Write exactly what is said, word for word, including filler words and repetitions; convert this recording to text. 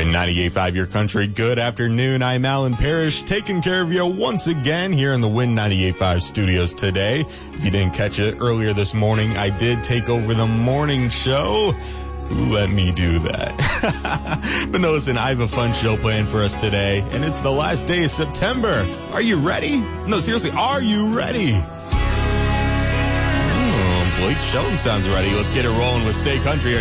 Win ninety-eight point five, your country. Good afternoon. I'm Alan Parrish, taking care of you once again here in the Win ninety-eight point five studios today. If you didn't catch it earlier this morning, I did take over the morning show. Let me do that. But no, listen, I have a fun show planned for us today, and it's the last day of September. Are you ready? No, seriously, are you ready? Oh, Blake Shelton sounds ready. Let's get it rolling with Stay Country.